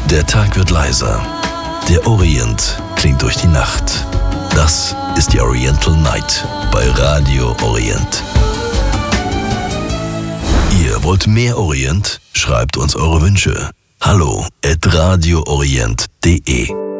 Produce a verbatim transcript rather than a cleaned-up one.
Der Tag wird leiser. Der Orient klingt durch die Nacht. Das ist die Oriental Night bei Radio Orient. Ihr wollt mehr Orient? Schreibt uns eure Wünsche. Hallo at radioorient punkt de